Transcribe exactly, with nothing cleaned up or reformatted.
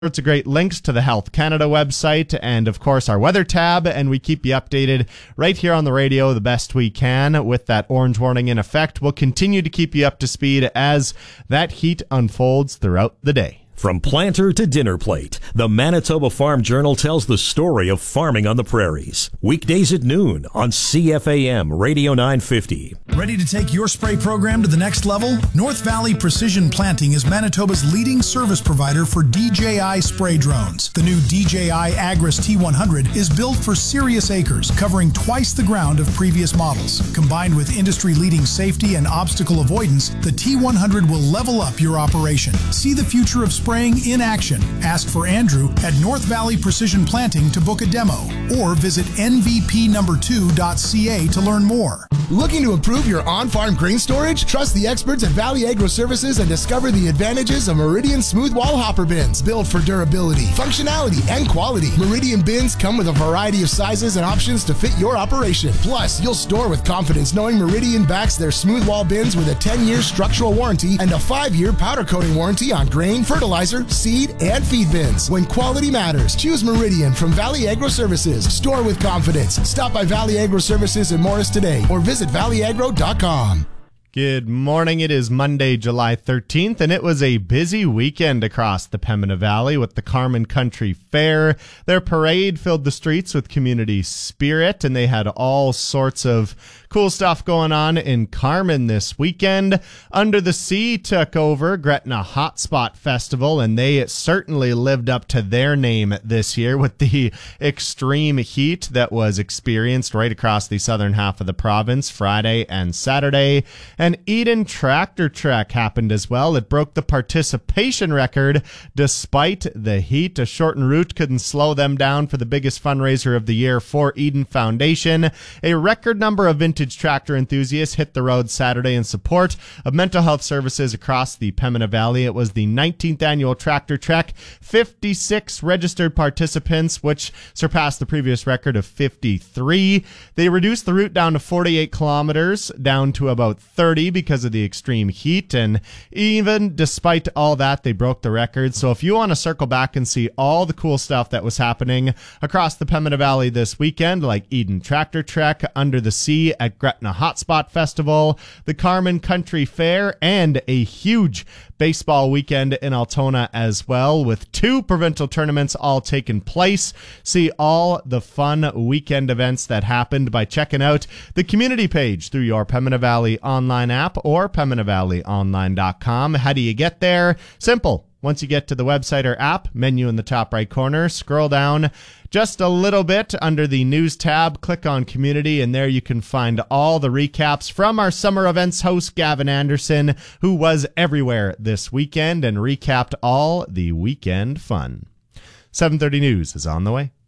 Sorts of great links to the Health Canada website and, of course, our weather tab, and we keep you updated right here on the radio the best we can with that orange warning in effect. We'll continue to keep you up to speed as that heat unfolds throughout the day. From planter to dinner plate, the Manitoba Farm Journal tells the story of farming on the prairies. Weekdays at noon on C F A M Radio nine fifty. Ready to take your spray program to the next level? North Valley Precision Planting is Manitoba's leading service provider for D J I spray drones. The new D J I Agris T one hundred is built for serious acres, covering twice the ground of previous models. Combined with industry-leading safety and obstacle avoidance, the T one hundred will level up your operation. See the future of spraying in action. Ask for Andrew at North Valley Precision Planting to book a demo, or visit N V P number two dot C A to learn more. Looking to improve your on-farm grain storage? Trust the experts at Valley Agro Services and discover the advantages of Meridian Smooth Wall Hopper Bins, built for durability, functionality, and quality. Meridian bins come with a variety of sizes and options to fit your operation. Plus, you'll store with confidence knowing Meridian backs their smooth wall bins with a ten-year structural warranty and a five-year powder coating warranty on grain, fertilizer, seed, and feed bins. When quality matters, choose Meridian from Valley Agro Services. Store with confidence. Stop by Valley Agro Services in Morris today or visit valley agro dot com. Good morning. It is Monday, July thirteenth, and it was a busy weekend across the Pembina Valley with the Carman Country Fair. Their parade filled the streets with community spirit, and they had all sorts of cool stuff going on in Carman this weekend. Under the Sea took over Gretna Hotspot Festival, and they certainly lived up to their name this year with the extreme heat that was experienced right across the southern half of the province Friday and Saturday. And Eden Tractor Trek happened as well. It broke the participation record despite the heat. A shortened route couldn't slow them down for the biggest fundraiser of the year for Eden Foundation. A record number of vintage tractor enthusiasts hit the road Saturday in support of mental health services across the Pembina Valley. It was the nineteenth annual Tractor Trek, fifty-six registered participants, which surpassed the previous record of fifty-three. They reduced the route down to forty-eight kilometers, down to about thirty because of the extreme heat, and even despite all that, they broke the record. So if you want to circle back and see all the cool stuff that was happening across the Pembina Valley this weekend, like Eden Tractor Trek, Under the Sea at Gretna Hotspot Festival, the Carman Country Fair, and a huge baseball weekend in Altona as well, with two provincial tournaments all taking place. See all the fun weekend events that happened by checking out the community page through your Pembina Valley online app or pembina valley online dot com. How do you get there? Simple. Once you get to the website or app, menu in the top right corner, scroll down just a little bit under the news tab, click on community, and there you can find all the recaps from our summer events host, Gavin Anderson, who was everywhere this weekend and recapped all the weekend fun. seven thirty News is on the way.